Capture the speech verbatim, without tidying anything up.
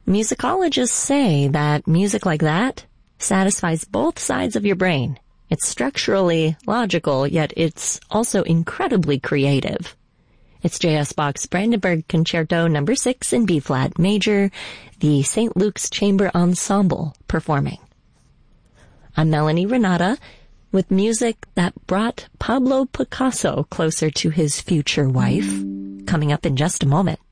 Musicologists say that music like that satisfies both sides of your brain. It's structurally logical, yet it's also incredibly creative. It's J S. Bach's Brandenburg Concerto number six in B-flat major, the Saint Luke's Chamber Ensemble performing. I'm Melanie Renata with music that brought Pablo Picasso closer to his future wife, coming up in just a moment.